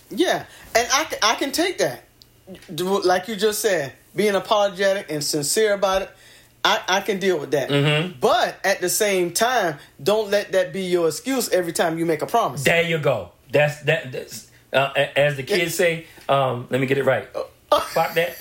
Yeah, and I can take that. Like you just said, being apologetic and sincere about it, I can deal with that. Mm-hmm. But at the same time, don't let that be your excuse every time you make a promise. There you go. That's as the kids say. Let me get it right. Fuck that.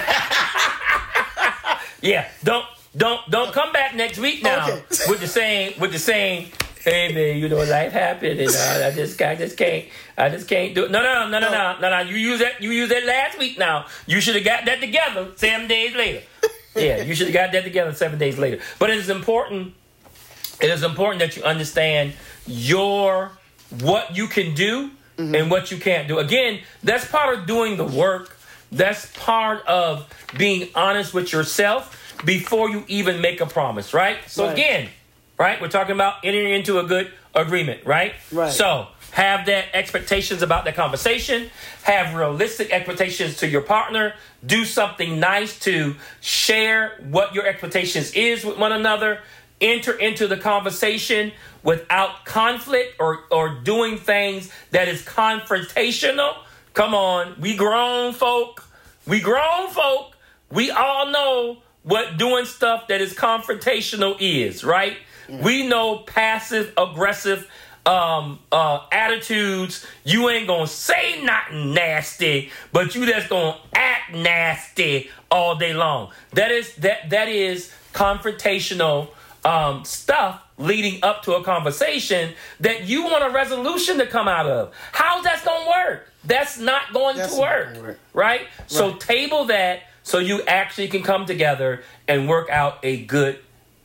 Yeah. Don't come back next week now with the same. Hey man, you know life happened, and I just can't do it. No. You use that last week. Now you should have got that together 7 days later. Yeah, you should have got that together 7 days later. But it is important. It is important that you understand what you can do and what you can't do. Again, that's part of doing the work. That's part of being honest with yourself before you even make a promise, right? So again, right, we're talking about entering into a good agreement, right? Right. So have that expectations about that conversation. Have realistic expectations to your partner. Do something nice to share what your expectations is with one another. Enter into the conversation without conflict or doing things that is confrontational. Come on, we grown folk. We all know what doing stuff that is confrontational is, right? We know passive aggressive attitudes. You ain't gonna say nothing nasty, but you just gonna act nasty all day long. That is confrontational stuff leading up to a conversation that you want a resolution to come out of. How's that gonna work? That's not going to work, right? So table that so you actually can come together and work out a good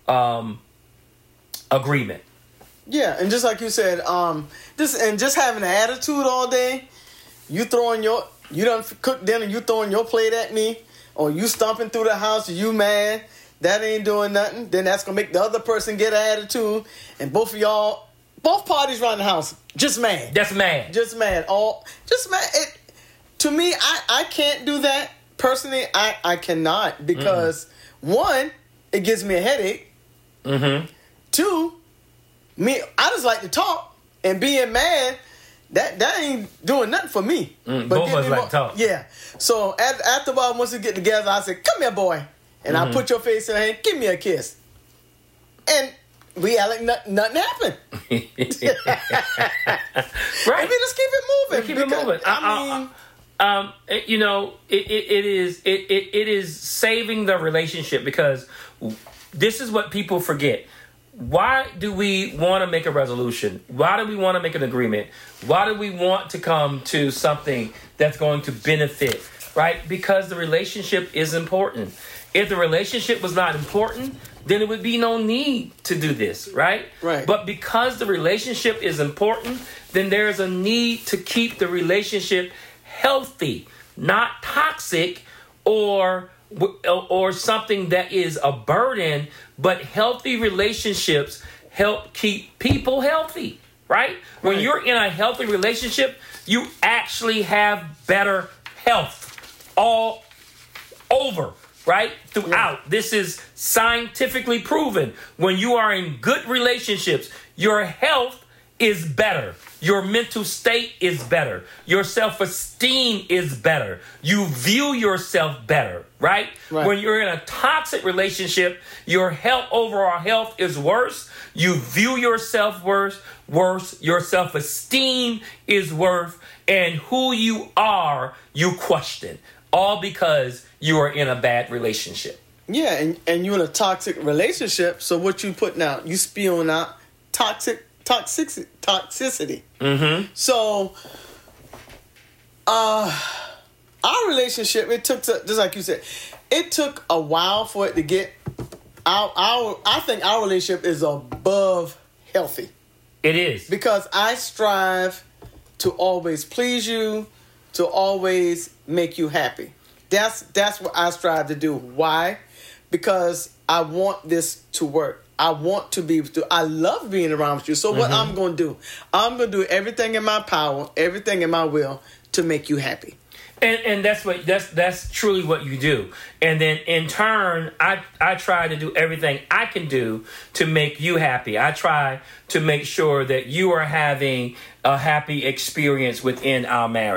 agreement. Yeah, and just like you said, just having an attitude all day, you done cooked dinner, you throwing your plate at me, or you stomping through the house, you mad, that ain't doing nothing, then that's gonna make the other person get an attitude, and both parties around the house, just mad. That's mad. Just mad. Just mad. To me, I can't do that. Personally, I cannot, because one, it gives me a headache. Mm-hmm. Two, I just like to talk, and being mad, that ain't doing nothing for me. But both of us like to talk. Yeah. So after a while, once we get together, I say, "Come here, boy," and I put your face in her hand, give me a kiss, and we act like nothing happened. Right. And we just keep it moving. Keep it moving. It is saving the relationship, because this is what people forget. Why do we want to make a resolution? Why do we want to make an agreement? Why do we want to come to something that's going to benefit, right? Because the relationship is important. If the relationship was not important, then it would be no need to do this, right? Right. But because the relationship is important, then there's a need to keep the relationship healthy, not toxic or something that is a burden, but healthy relationships help keep people healthy, right? When you're in a healthy relationship, you actually have better health all over, right? Throughout. Yeah. This is scientifically proven. When you are in good relationships, your health is better. Your mental state is better. Your self-esteem is better. You view yourself better, right? When you're in a toxic relationship, your overall health is worse. You view yourself worse. Your self-esteem is worse. And who you are, you question. All because you are in a bad relationship. Yeah, and you're in a toxic relationship, so what you putting out? You spewing out toxicity. Mm-hmm. So, our relationship, it took, just like you said, it took a while for it to get. I think our relationship is above healthy. It is, because I strive to always please you, to always make you happy. That's what I strive to do. Why? Because I want this to work. I want to be able to. I love being around with you. So what I'm going to do? I'm going to do everything in my power, everything in my will to make you happy. And that's truly what you do. And then in turn, I try to do everything I can do to make you happy. I try to make sure that you are having a happy experience within our marriage.